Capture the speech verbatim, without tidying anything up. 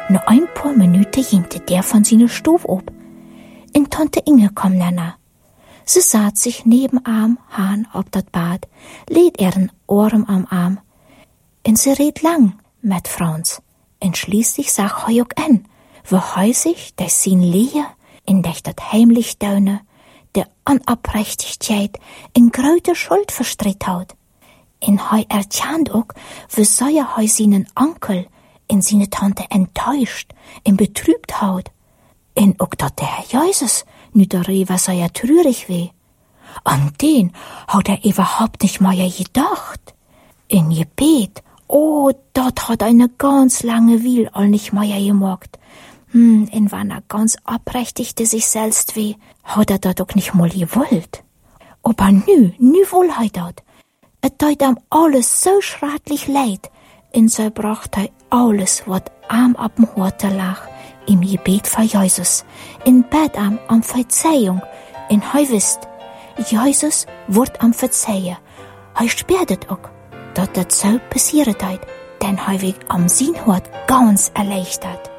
Nur ein paar Minuten jimte der von seiner Stube ab. Und Tante Inge kam danach. Sie saß sich neben am Hahn ob dat Bad, lädt ihren Arm am Arm. Und sie red lang mit Franz. Und schließlich sag hei auch an, wo hei sich des sin Lehe in dech dat heimlich Döne, der Unabrechtigkeit in gröte Schuld verstritt haut. In hei erkannt auch, wie sehr hei seinen Onkel in seine Tante enttäuscht und betrübt haut. Und auch dat der Herr Jesus nu darüber sei er trürig weh. An den hat er überhaupt nicht mal gedacht. In Gebet, oh, dort hat eine ganz lange Weile all nicht mehr gemacht. Hm, in wann er ganz abrechtigte sich selbst weh, hat er dat auch nicht mal gewollt. Aber nü, nü wohl he dat. Et deut am alles so schrecklich leid, in so bracht er alles, wat am ab'm Horte lag, im Gebet für Jesus, in Bett am, am Verzeihung, in he wisst, Jesus wird am Verzeihen. He sperrt auch, dat dat so passiert hat, denn he wird am sin Hort ganz erleichtert.